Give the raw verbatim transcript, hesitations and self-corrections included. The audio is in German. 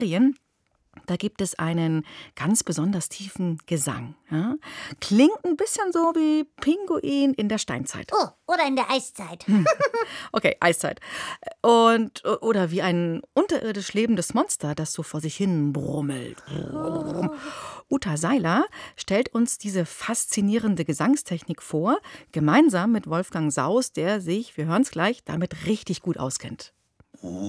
Da gibt es einen ganz besonders tiefen Gesang. Ja? Klingt ein bisschen so wie Pinguin in der Steinzeit. Oh, oder in der Eiszeit. Okay, Eiszeit. Und, oder wie ein unterirdisch lebendes Monster, das so vor sich hin brummelt. Oh. Uta Seiler stellt uns diese faszinierende Gesangstechnik vor, gemeinsam mit Wolfgang Saus, der sich, wir hören es gleich, damit richtig gut auskennt.